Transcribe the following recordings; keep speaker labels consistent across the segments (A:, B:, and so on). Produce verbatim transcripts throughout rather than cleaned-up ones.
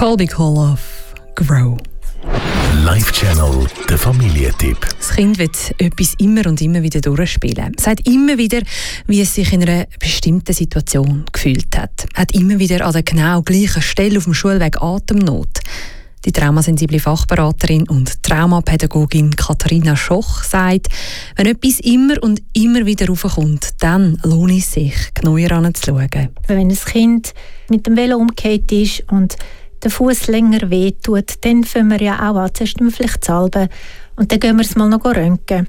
A: Colby Coloff, Grow.
B: Live-Channel, der Familientipp.
A: Das Kind wird etwas immer und immer wieder durchspielen. Es sagt immer wieder, wie es sich in einer bestimmten Situation gefühlt hat. Es hat immer wieder an der genau gleichen Stelle auf dem Schulweg Atemnot. Die traumasensible Fachberaterin und Traumapädagogin Katharina Schoch sagt, wenn etwas immer und immer wieder raufkommt, dann lohnt es sich, genauer anzuschauen.
C: Wenn ein Kind mit dem Velo umgekehrt ist und der Fuß länger wehtut, dann fangen wir ja auch an. Zuerst müssen wir vielleicht salben und dann gehen wir es mal noch röntgen.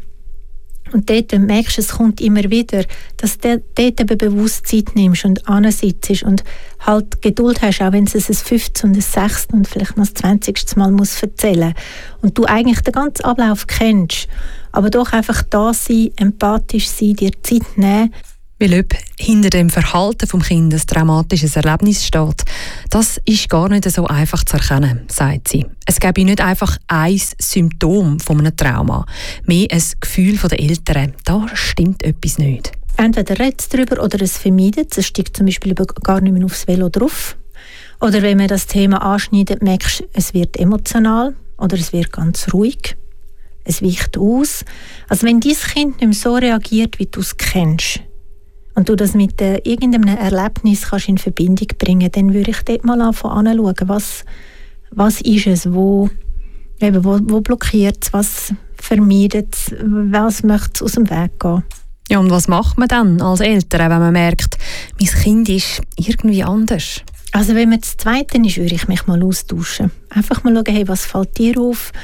C: Und dort merkst du, es kommt immer wieder, dass du dort eben bewusst Zeit nimmst und ansitzt und halt Geduld hast, auch wenn es ein fünfte und ein sechste und vielleicht noch das zwanzigste Mal muss erzählen und du eigentlich den ganzen Ablauf kennst, aber doch einfach da sein, empathisch sein, dir Zeit nehmen.
A: Weil ob hinter dem Verhalten des Kindes ein traumatisches Erlebnis steht, das ist gar nicht so einfach zu erkennen, sagt sie. Es gäbe nicht einfach ein Symptom von einem Trauma, mehr ein Gefühl der Eltern. Da stimmt etwas nicht.
C: Entweder redet es darüber oder es vermeidet. Es steigt zum Beispiel gar nicht mehr aufs Velo drauf. Oder wenn man das Thema anschneidet, merkst du, es wird emotional oder es wird ganz ruhig. Es weicht aus. Also wenn dein Kind nicht mehr so reagiert, wie du es kennst, und du das mit äh, irgendeinem Erlebnis kannst in Verbindung bringen, dann würde ich dort mal anfangen anzuschauen, was, was ist es, wo, eben, wo, wo blockiert es, was vermeidet es, was möchte es aus dem Weg gehen.
A: Ja, und was macht man dann als Eltern, wenn man merkt, mein Kind ist irgendwie anders?
C: Also wenn man das Zweite ist, würde ich mich mal austauschen. Einfach mal schauen, hey, was fällt dir auf?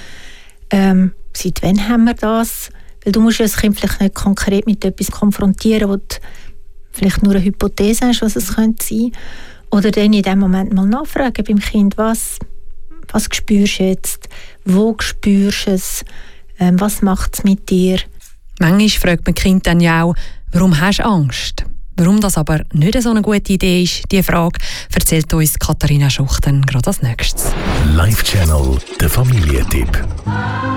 C: Ähm, seit wann haben wir das? Weil du musst ja das Kind vielleicht nicht konkret mit etwas konfrontieren, wo du vielleicht nur eine Hypothese hast, was es könnte sein. Oder dann in dem Moment mal nachfragen beim Kind, was, was spürst du jetzt, wo spürst du es, ähm, was macht es mit dir.
A: Manchmal fragt man Kind dann ja auch, warum hast du Angst? Warum das aber nicht so eine gute Idee ist, diese Frage erzählt uns Katharina Schoch dann gerade als nächstes.
B: Live-Channel, der Familientipp.